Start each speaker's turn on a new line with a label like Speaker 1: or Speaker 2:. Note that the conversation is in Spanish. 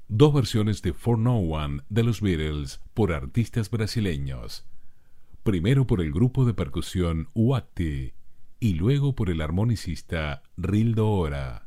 Speaker 1: Dos versiones de For No One de los Beatles por artistas brasileños. Primero por el grupo de percusión Uacti y luego por el armonicista Rildo Ora.